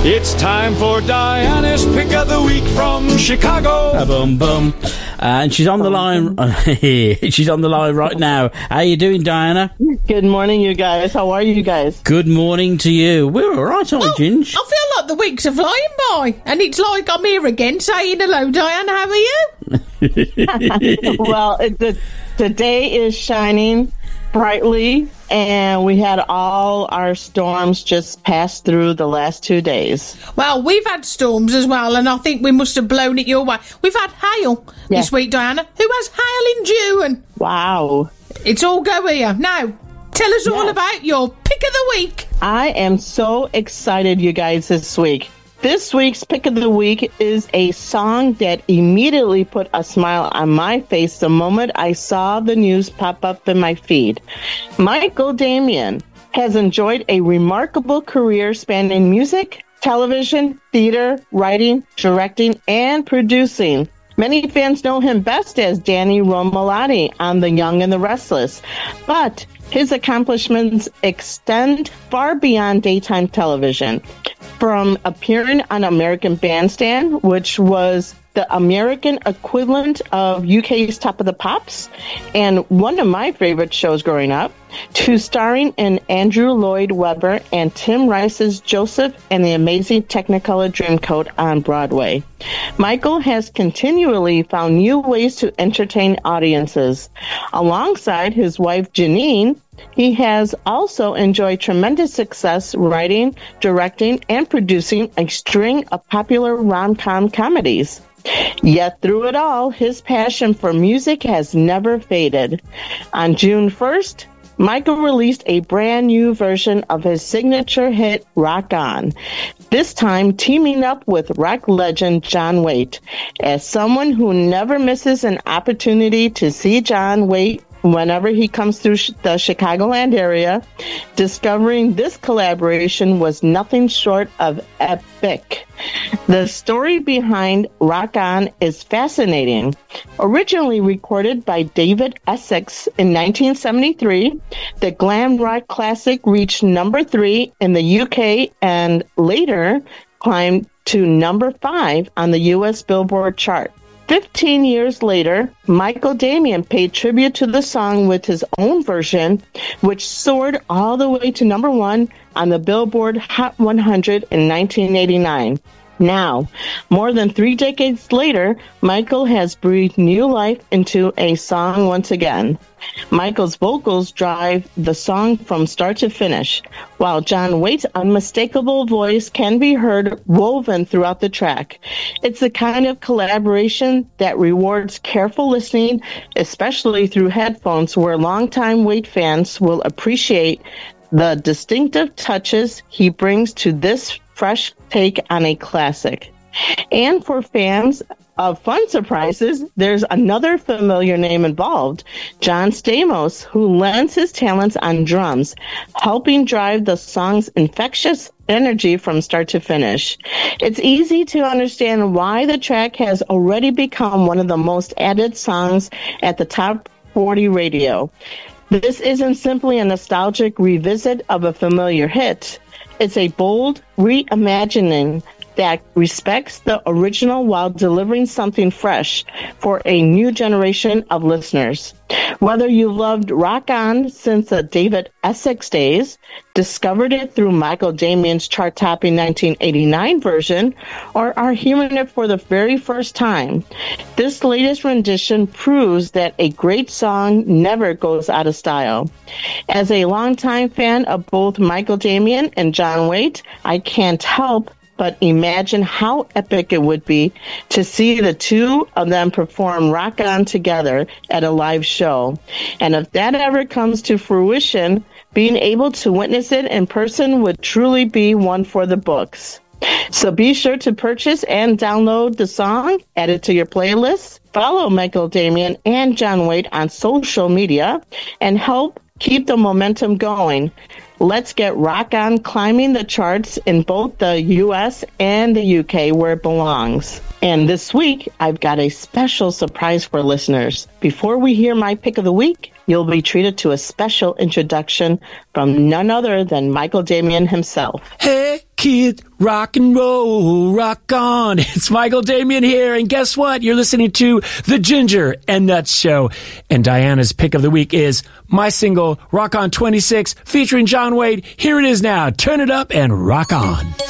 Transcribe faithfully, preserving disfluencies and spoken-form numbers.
It's time for Diana's Pick of the Week from Chicago. A bum bum. Uh, and she's on the line. She's on the line right now. How you doing, Diana? Good morning, you guys. How are you guys? Good morning to you. We're all right, aren't we, Oh, Ginge? I feel like the weeks are flying by, and it's like I'm here again saying hello, Diana. How are you? Well, it, the, the day is shining brightly, and we had all our storms just pass through the last two days. Well, we've had storms as well, and I think we must have blown it your way. We've had hail Yeah. this week, Diana. Who has hail in June? Wow. It's all go here. Now, tell us all Yes. about your pick of the week. I am so excited, you guys, this week. This week's Pick of the Week is a song that immediately put a smile on my face the moment I saw the news pop up in my feed. Michael Damian has enjoyed a remarkable career spanning music, television, theater, writing, directing, and producing. Many fans know him best as Danny Romalotti on The Young and the Restless, but his accomplishments extend far beyond daytime television. From appearing on American Bandstand, which was the American equivalent of U K's Top of the Pops, and one of my favorite shows growing up, to starring in Andrew Lloyd Webber and Tim Rice's Joseph and the Amazing Technicolor Dreamcoat on Broadway. Michael has continually found new ways to entertain audiences. Alongside his wife Janine, he has also enjoyed tremendous success writing, directing, and producing a string of popular rom-com comedies. Yet through it all, his passion for music has never faded. On June first, Michael released a brand new version of his signature hit, Rock On, this time teaming up with rock legend John Waite. As someone who never misses an opportunity to see John Waite whenever he comes through the Chicagoland area, discovering this collaboration was nothing short of epic. The story behind Rock On is fascinating. Originally recorded by David Essex in nineteen seventy-three, the glam rock classic reached number three in the U K and later climbed to number five on the U S Billboard chart. Fifteen years later, Michael Damian paid tribute to the song with his own version, which soared all the way to number one on the Billboard Hot one hundred in nineteen eighty-nine. Now, more than three decades later, Michael has breathed new life into a song once again. Michael's vocals drive the song from start to finish, while John Waite's unmistakable voice can be heard woven throughout the track. It's the kind of collaboration that rewards careful listening, especially through headphones, where longtime Waite fans will appreciate the distinctive touches he brings to this fresh take on a classic. And for fans of fun surprises, there's another familiar name involved, John Stamos, who lends his talents on drums, helping drive the song's infectious energy from start to finish. It's easy to understand why the track has already become one of the most added songs at the top forty radio. This isn't simply a nostalgic revisit of a familiar hit. It's a bold reimagining that respects the original while delivering something fresh for a new generation of listeners. Whether you've loved Rock On since the David Essex days, discovered it through Michael Damian's chart-topping nineteen eighty-nine version, or are hearing it for the very first time, this latest rendition proves that a great song never goes out of style. As a longtime fan of both Michael Damian and John Waite, I can't help but imagine how epic it would be to see the two of them perform Rock On together at a live show. And if that ever comes to fruition, being able to witness it in person would truly be one for the books. So be sure to purchase and download the song, add it to your playlist, follow Michael Damian and John Waite on social media, and help keep the momentum going. Let's get Rock On climbing the charts in both the U S and the U K where it belongs. And this week, I've got a special surprise for listeners. Before we hear my pick of the week, you'll be treated to a special introduction from none other than Michael Damian himself. Hey, Kid rock and roll, rock on. It's Michael Damian here, and guess what? You're listening to The Ginger and Nuts Show, and Diana's pick of the week is my single, Rock On twenty-six, featuring John Wade. Here it is now. Turn it up and rock on.